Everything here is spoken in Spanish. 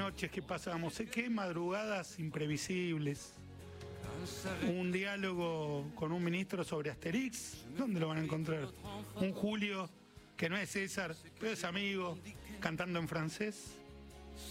noches que pasábamos, qué madrugadas imprevisibles. Un diálogo con un ministro sobre Asterix, ¿dónde lo van a encontrar? Un Julio que no es César, pero es amigo, cantando en francés.